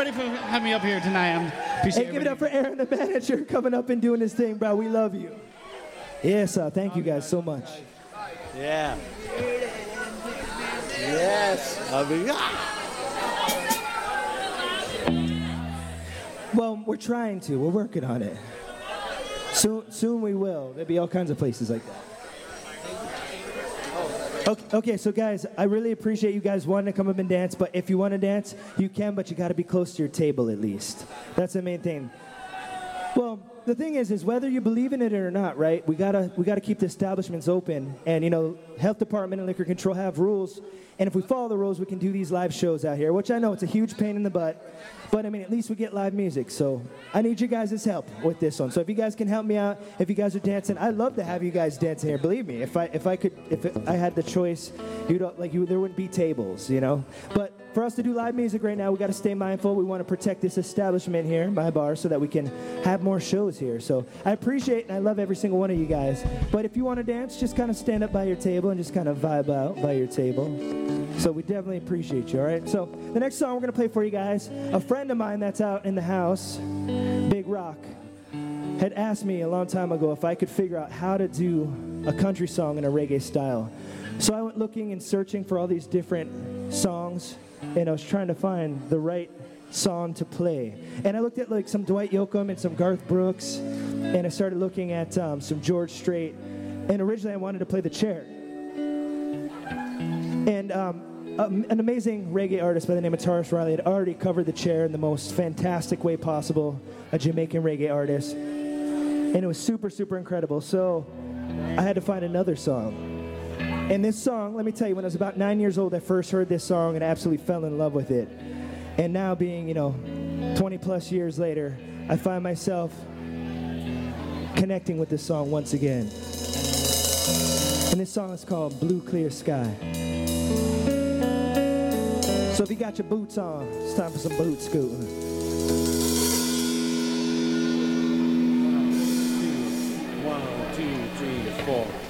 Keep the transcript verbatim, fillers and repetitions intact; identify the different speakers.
Speaker 1: everybody for having me up here tonight. I'm appreciate
Speaker 2: Hey, give it up for Aaron, the manager, coming up and doing his thing, bro. We love you. Yes, uh, thank you guys so much.
Speaker 3: Yeah. Yes. I mean, ah.
Speaker 2: Well, we're trying to. We're working on it. Soon, soon we will. There'll be all kinds of places like that. Okay, okay, so guys, I really appreciate you guys wanting to come up and dance, but if you want to dance, you can, but you got to be close to your table at least. That's the main thing. Well, the thing is, is whether you believe in it or not, right? We gotta, we gotta keep the establishments open, and you know, health department and liquor control have rules, and if we follow the rules, we can do these live shows out here, which I know it's a huge pain in the butt, but I mean, at least we get live music. So I need you guys' help with this one. So if you guys can help me out, if you guys are dancing, I'd love to have you guys dancing here. Believe me, if I, if I could, if it, I had the choice, you know, like you, there wouldn't be tables, you know. But for us to do live music right now, we got to stay mindful. We want to protect this establishment here, my bar, so that we can have more shows here. So I appreciate and I love every single one of you guys. But if you want to dance, just kind of stand up by your table and just kind of vibe out by your table. So we definitely appreciate you, all right? So the next song we're going to play for you guys, a friend of mine that's out in the house, Big Rock, had asked me a long time ago if I could figure out how to do a country song in a reggae style. So I went looking and searching for all these different songs, and I was trying to find the right song to play. And I looked at like some Dwight Yoakam and some Garth Brooks, and I started looking at um, some George Strait, and originally I wanted to play The Chair. And um, um, an amazing reggae artist by the name of Taurus Riley had already covered The Chair in the most fantastic way possible, a Jamaican reggae artist. And it was super, super incredible. So I had to find another song. And this song, let me tell you, when I was about nine years old, I first heard this song and absolutely fell in love with it. And now being, you know, twenty plus years later, I find myself connecting with this song once again. And this song is called Blue Clear Sky. So if you got your boots on, it's time for some boot scooting.
Speaker 3: One, two, three, four.